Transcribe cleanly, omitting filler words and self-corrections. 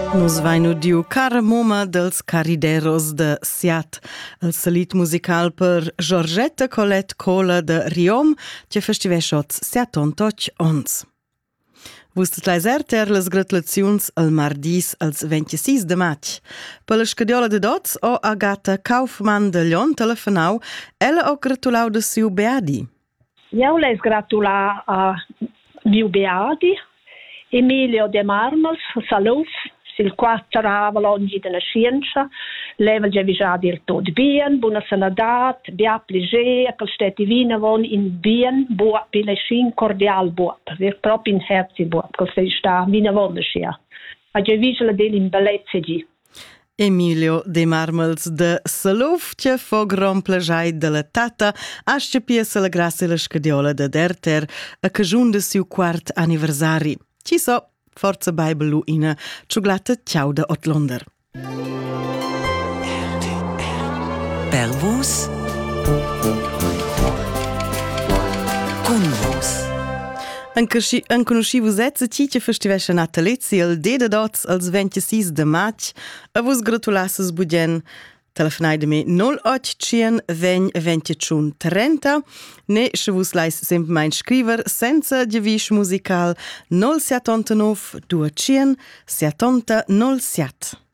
Nus vainu diu cara moma dels Carideros de Siat, el salit musical per Giorgetta Colette Cola de Riom, che festiveschots Siatontoch ons. Vus tlaiser las gratulaziuns al mardis als 26 de maig. Per la scadiola de dots o Agata Kaufmann de Lion telefonau, ella o gratulau de siu beadi. Eu les gratula a miu beadi, Emilio De Marmels, Saluf, sil 4 avalongi de la scienza, level già visà dir tot bien, buona sanadat, bia pliger, che steti vina von in bien, boa pilesin cordial boa, wir prop in herzi boa, che se sta vina von de schia. A già visla del in bellezze gi. Emilio De Marmels de Saluf, che fo gran plajai de la tata, asce piesa la gracia la scadiola de derter, a cajun de siu quart anniversari. Ci so, forza Bible ina ciuglata ciao da Otlonder. Per vos, con vos. En conoscivus etza ci che festivescha natalezi el de dots als 26 de maig, a vos gratulasses bugen telefonai de me 0800 20 21 30, ne se vus lais sempre mein scriver senza giavisch musical 079 200 70 07.